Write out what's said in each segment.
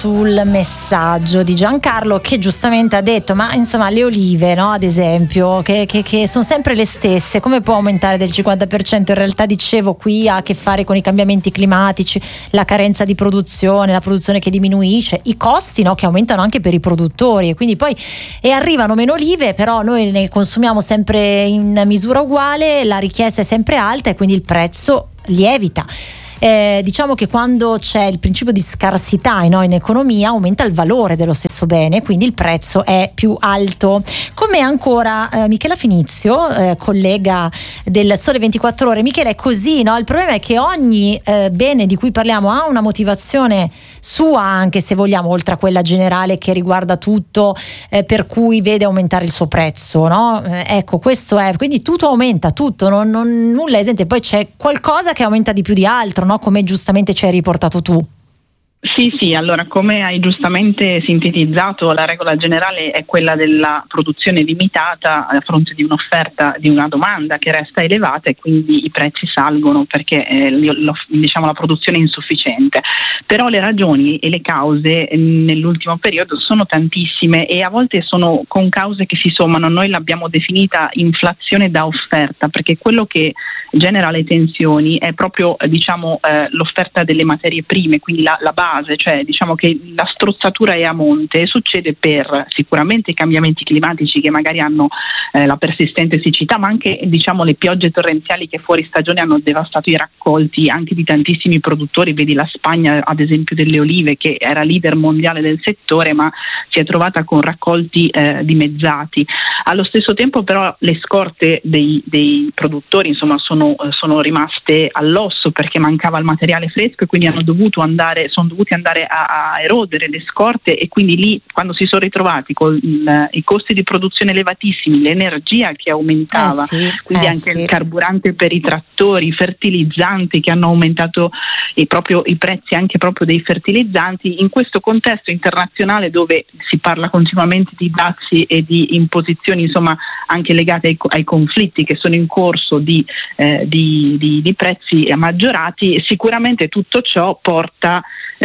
sul messaggio di Giancarlo, che giustamente ha detto: ma insomma le olive, no, ad esempio, che sono sempre le stesse, come può aumentare del 50%? In realtà, dicevo, qui ha a che fare con i cambiamenti climatici, la carenza di produzione, la produzione che diminuisce, i costi, no, che aumentano anche per i produttori, e quindi poi arrivano meno olive, però noi ne consumiamo sempre in misura uguale, la richiesta è sempre alta e quindi il prezzo lievita. Diciamo che quando c'è il principio di scarsità, no, in economia, aumenta il valore dello stesso bene, quindi il prezzo è più alto. Come ancora Michela Finizio, collega del Sole 24 Ore. Michela, è così, no? Il problema è che ogni bene di cui parliamo ha una motivazione sua, anche se vogliamo, oltre a quella generale che riguarda tutto, per cui vede aumentare il suo prezzo, no? Ecco, questo è, quindi tutto aumenta, tutto, nulla è esente. Poi c'è qualcosa che aumenta di più di altro, no? Come giustamente ci hai riportato tu. Sì, allora, come hai giustamente sintetizzato, la regola generale è quella della produzione limitata a fronte di un'offerta, di una domanda che resta elevata, e quindi i prezzi salgono perché la produzione è insufficiente. Però le ragioni e le cause nell'ultimo periodo sono tantissime e a volte sono con cause che si sommano. Noi l'abbiamo definita inflazione da offerta, perché quello che genera le tensioni è proprio l'offerta delle materie prime, quindi la base, cioè diciamo che la strozzatura è a monte, e succede per sicuramente i cambiamenti climatici che magari hanno la persistente siccità, ma anche le piogge torrenziali che fuori stagione hanno devastato i raccolti anche di tantissimi produttori. Vedi la Spagna ad esempio delle olive, che era leader mondiale del settore, ma si è trovata con raccolti dimezzati. Allo stesso tempo però le scorte dei produttori sono rimaste all'osso, perché mancava il materiale fresco, e quindi sono dovuti andare a erodere le scorte, e quindi lì, quando si sono ritrovati con i costi di produzione elevatissimi, l'energia che aumentava, quindi anche il carburante per i trattori, i fertilizzanti che hanno aumentato proprio i prezzi anche proprio dei fertilizzanti, in questo contesto internazionale dove si parla continuamente di dazi e di imposizioni, insomma anche legate ai conflitti che sono in corso di prezzi maggiorati. Sicuramente tutto ciò porta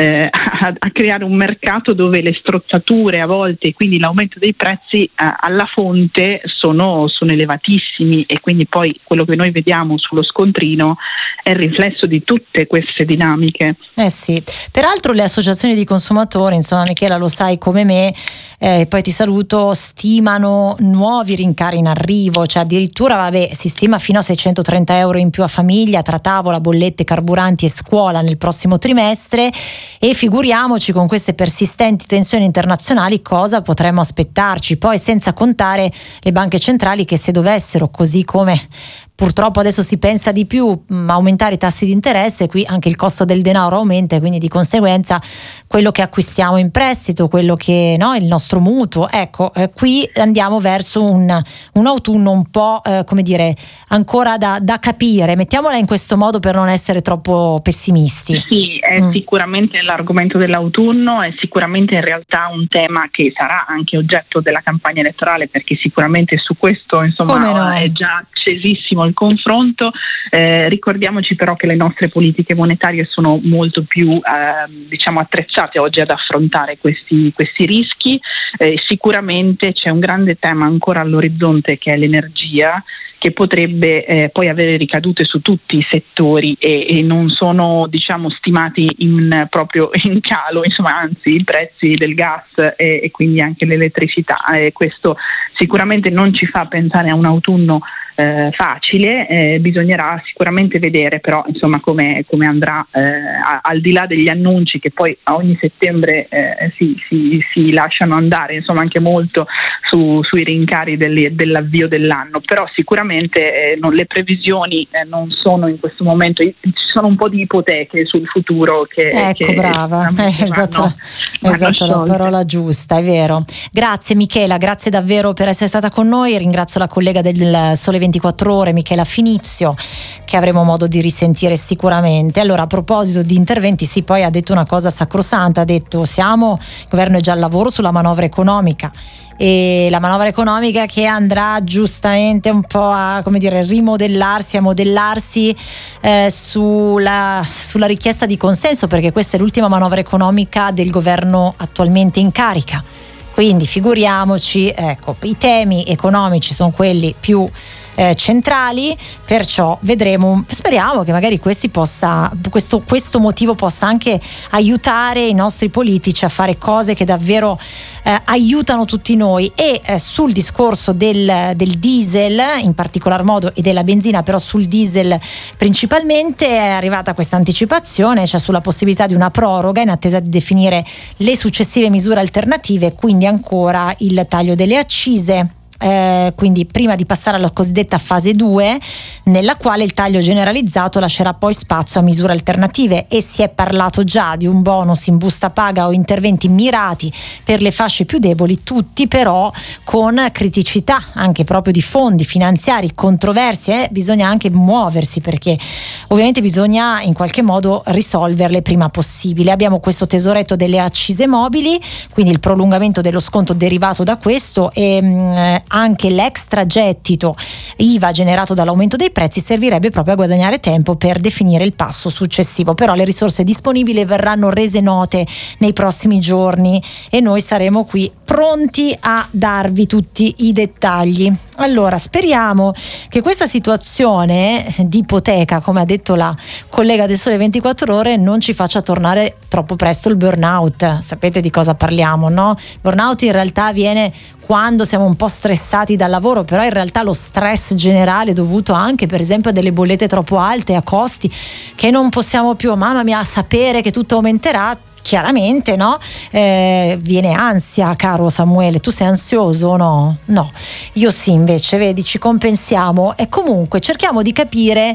a creare un mercato dove le strozzature a volte, quindi l'aumento dei prezzi alla fonte sono elevatissimi, e quindi poi quello che noi vediamo sullo scontrino è il riflesso di tutte queste dinamiche. Sì, peraltro le associazioni di consumatori, insomma Michela lo sai come me, poi ti saluto, stimano nuovi rincari in arrivo, cioè addirittura si stima fino a 630 euro in più a famiglia tra tavola, bollette, carburanti e scuola nel prossimo trimestre, e figuriamoci con queste persistenti tensioni internazionali cosa potremmo aspettarci, poi senza contare le banche centrali che, se dovessero, così come purtroppo adesso si pensa di più, aumentare i tassi di interesse, qui anche il costo del denaro aumenta, e quindi di conseguenza quello che acquistiamo in prestito, quello che il nostro mutuo, ecco, qui andiamo verso un autunno un po' ancora da capire, mettiamola in questo modo per non essere troppo pessimisti. Sì, è sicuramente l'argomento dell'autunno, è sicuramente in realtà un tema che sarà anche oggetto della campagna elettorale, perché sicuramente su questo è già accesissimo il confronto. Ricordiamoci però che le nostre politiche monetarie sono molto più attrezzate oggi ad affrontare questi rischi. Sicuramente c'è un grande tema ancora all'orizzonte, che è l'energia, che potrebbe poi avere ricadute su tutti i settori, e non sono stimati proprio in calo, anzi i prezzi del gas e quindi anche l'elettricità, e questo sicuramente non ci fa pensare a un autunno facile. Bisognerà sicuramente vedere però come andrà, al di là degli annunci che poi a ogni settembre si lasciano andare anche molto sui rincari dell'avvio dell'anno, però sicuramente le previsioni non sono in questo momento, ci sono un po' di ipoteche sul futuro che brava, esatto, la parola giusta, è vero. Grazie Michela, grazie davvero per essere stata con noi, ringrazio la collega del Sole 24 24 Ore, Michela Finizio, che avremo modo di risentire sicuramente. Allora, a proposito di interventi, sì, poi ha detto una cosa sacrosanta, ha detto il governo è già al lavoro sulla manovra economica, e la manovra economica che andrà giustamente un po' a, come dire, rimodellarsi, a modellarsi sulla richiesta di consenso, perché questa è l'ultima manovra economica del governo attualmente in carica. Quindi figuriamoci, ecco, i temi economici sono quelli più centrali, perciò vedremo, speriamo che magari questo motivo possa anche aiutare i nostri politici a fare cose che davvero aiutano tutti noi. E sul discorso del diesel in particolar modo e della benzina, però sul diesel principalmente, è arrivata questa anticipazione, cioè sulla possibilità di una proroga in attesa di definire le successive misure alternative, quindi ancora il taglio delle accise. Quindi prima di passare alla cosiddetta fase 2, nella quale il taglio generalizzato lascerà poi spazio a misure alternative, e si è parlato già di un bonus in busta paga o interventi mirati per le fasce più deboli, tutti però con criticità anche proprio di fondi finanziari, controversie. Bisogna anche muoversi, perché ovviamente bisogna in qualche modo risolverle prima possibile. Abbiamo questo tesoretto delle accise mobili, quindi il prolungamento dello sconto derivato da questo, e anche l'extragettito IVA generato dall'aumento dei prezzi servirebbe proprio a guadagnare tempo per definire il passo successivo. Però le risorse disponibili verranno rese note nei prossimi giorni e noi saremo qui pronti a darvi tutti i dettagli. Allora, speriamo che questa situazione di ipoteca, come ha detto la collega del Sole 24 Ore, non ci faccia tornare troppo presto il burnout. Sapete di cosa parliamo, no? Il burnout in realtà avviene quando siamo un po' stressati dal lavoro, però in realtà lo stress generale dovuto anche per esempio a delle bollette troppo alte, a costi che non possiamo più, mamma mia, sapere che tutto aumenterà. Chiaramente, no? Viene ansia, caro Samuele. Tu sei ansioso o no? No, io sì, invece, vedi, ci compensiamo. E comunque cerchiamo di capire,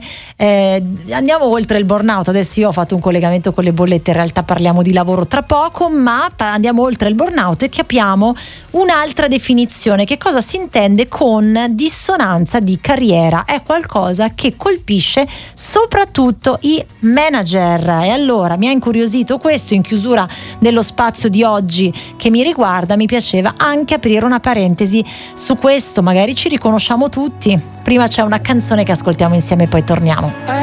andiamo oltre il burnout. Adesso io ho fatto un collegamento con le bollette, in realtà parliamo di lavoro tra poco, ma andiamo oltre il burnout e capiamo un'altra definizione. Che cosa si intende con dissonanza di carriera? È qualcosa che colpisce soprattutto i manager, e allora mi ha incuriosito questo in chiusura dello spazio di oggi che mi riguarda. Mi piaceva anche aprire una parentesi su questo, magari ci riconosciamo tutti. Prima c'è una canzone che ascoltiamo insieme e poi torniamo.